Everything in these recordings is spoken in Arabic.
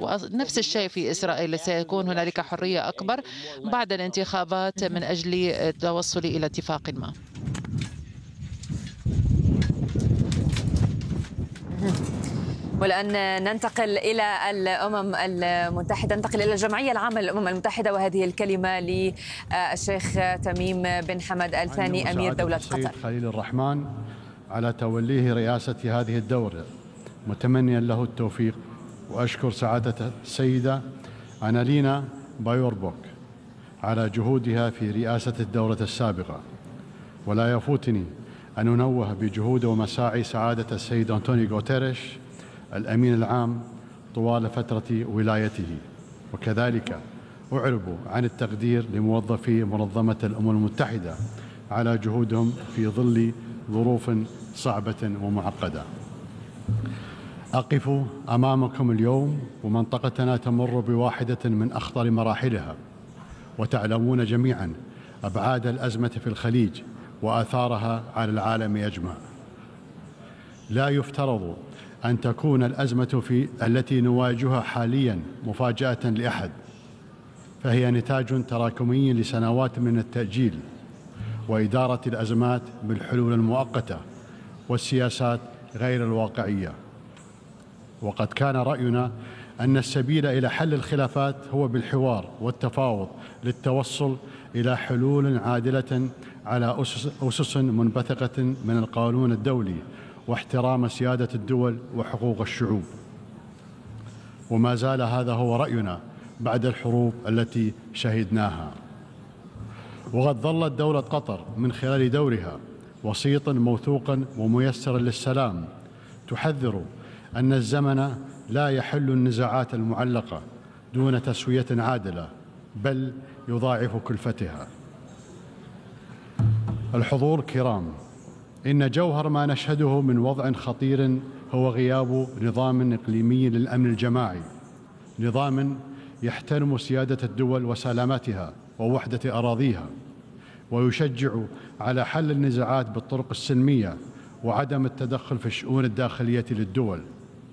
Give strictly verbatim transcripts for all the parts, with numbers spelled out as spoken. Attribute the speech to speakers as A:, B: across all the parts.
A: ونفس الشيء في إسرائيل، سيكون هنالك حرية أكبر بعد الانتخابات من أجل التوصل إلى اتفاق ما.
B: والآن ننتقل إلى الأمم المتحدة، ننتقل إلى الجمعية العامة للأمم المتحدة، وهذه الكلمة للشيخ تميم بن حمد آل ثاني أمير دولة قطر.
C: خليل الرحمن على توليه رئاسة هذه الدورة، متمنيا له التوفيق، وأشكر سعادة السيدة أنالينا بايوربوك على جهودها في رئاسة الدورة السابقة. ولا يفوتني أن أنوه بجهود ومساعي سعادة السيد أنطونيو غوتيريش الأمين العام طوال فترة ولايته، وكذلك أعرب عن التقدير لموظفي منظمة الأمم المتحدة على جهودهم في ظل ظروف صعبة ومعقدة. أقف أمامكم اليوم ومنطقتنا تمر بواحدة من أخطر مراحلها، وتعلمون جميعا أبعاد الأزمة في الخليج وآثارها على العالم أجمع. لا يفترض أن تكون الأزمة في التي نواجهها حاليا مفاجأة لأحد، فهي نتاج تراكمي لسنوات من التأجيل وإدارة الأزمات بالحلول المؤقتة والسياسات غير الواقعية. وقد كان رأينا أن السبيل إلى حل الخلافات هو بالحوار والتفاوض للتوصل إلى حلول عادلة على أسس منبثقة من القانون الدولي واحترام سيادة الدول وحقوق الشعوب. وما زال هذا هو رأينا بعد الحروب التي شهدناها. وقد ظلت دولة قطر من خلال دورها وسيطا موثوقا وميسرا للسلام، تحذر أن الزمن لا يحل النزاعات المعلقة دون تسوية عادلة، بل يضاعف كلفتها. الحضور الكرام، إن جوهر ما نشهده من وضع خطير هو غياب نظام إقليمي للأمن الجماعي، نظام يحترم سيادة الدول وسلامتها ووحدة أراضيها، ويشجع على حل النزاعات بالطرق السلمية وعدم التدخل في الشؤون الداخلية للدول.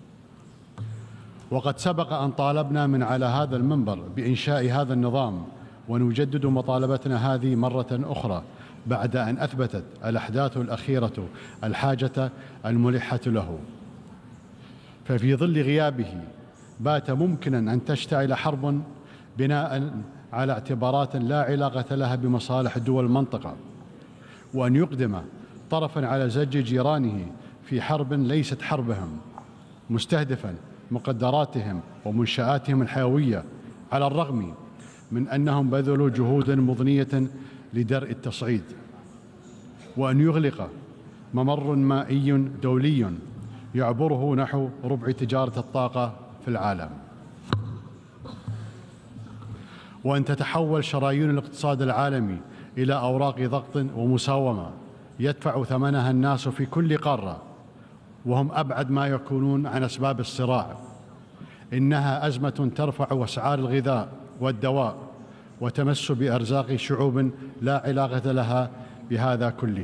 C: وقد سبق أن طالبنا من على هذا المنبر بإنشاء هذا النظام، ونجدد مطالبتنا هذه مرة أخرى بعد أن أثبتت الأحداث الأخيرة الحاجة الملحة له. ففي ظل غيابه بات ممكنا أن تشتعل حرب بناء على اعتبارات لا علاقة لها بمصالح دول المنطقة، وأن يقدم طرفا على زج جيرانه في حرب ليست حربهم، مستهدفا مقدراتهم ومنشآتهم الحيوية، على الرغم من أنهم بذلوا جهودا مضنية لدرء التصعيد، وأن يغلق ممر مائي دولي يعبره نحو ربع تجارة الطاقة في العالم، وأن تتحول شرايين الاقتصاد العالمي إلى أوراق ضغط ومساومة يدفع ثمنها الناس في كل قارة، وهم أبعد ما يكونون عن أسباب الصراع. إنها أزمة ترفع أسعار الغذاء والدواء وتمس بأرزاق شعوب لا علاقة لها بهذا كله.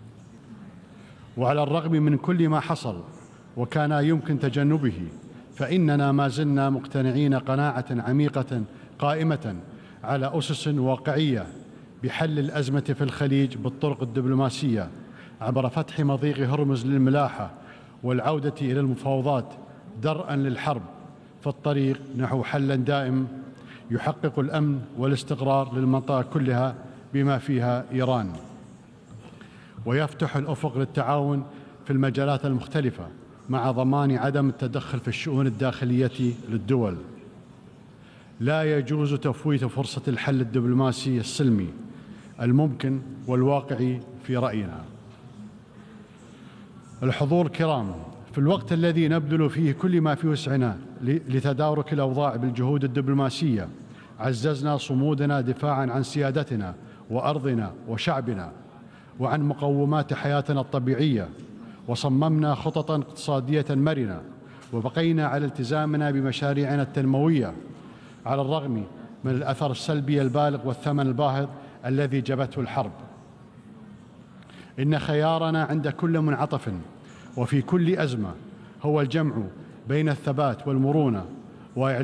C: وعلى الرغم من كل ما حصل وكان يمكن تجنبه، فإننا ما زلنا مقتنعين قناعة عميقة قائمة على أسس واقعية بحل الأزمة في الخليج بالطرق الدبلوماسية عبر فتح مضيق هرمز للملاحة والعودة إلى المفاوضات درءا للحرب في الطريق نحو حل دائم يحقق الأمن والاستقرار للمنطقة كلها بما فيها إيران، ويفتح الأفق للتعاون في المجالات المختلفة مع ضمان عدم التدخل في الشؤون الداخلية للدول. لا يجوز تفويت فرصة الحل الدبلوماسي السلمي الممكن والواقعي في رأينا. الحضور الكرام، في الوقت الذي نبذل فيه كل ما في وسعنا لتدارك الأوضاع بالجهود الدبلوماسية، عززنا صمودنا دفاعاً عن سيادتنا وأرضنا وشعبنا وعن مقومات حياتنا الطبيعية، وصممنا خططاً اقتصادية مرنة، وبقينا على التزامنا بمشاريعنا التنموية على الرغم من الأثر السلبي البالغ والثمن الباهظ الذي جبته الحرب. إن خيارنا عند كل منعطف وفي كل أزمة هو الجمع بين الثبات والمرونة وإعلان